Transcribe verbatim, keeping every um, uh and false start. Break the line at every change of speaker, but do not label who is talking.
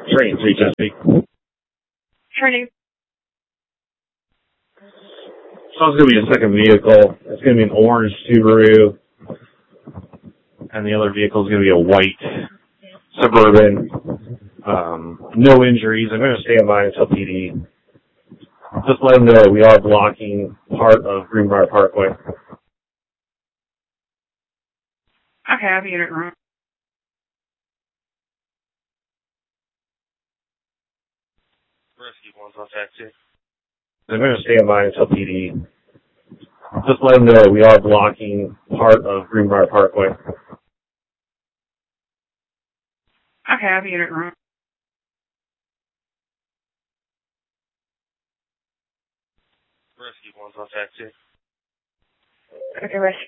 Train three Chesapeake.
Training.
So it's going to be a second vehicle. It's going to be an orange Subaru. And the other vehicle is going to be a white Suburban. Um, no injuries. I'm going to stand by until P D. Just let them know that we are blocking part of Greenbrier Parkway.
Okay, I'll be in it room.
Rescue one, contact you. I'm going to stand by until P D. Just let them know that we are blocking part of Greenbrier Parkway.
Okay, I'll be in it room.
Rescue one, contact you.
Okay, rescue.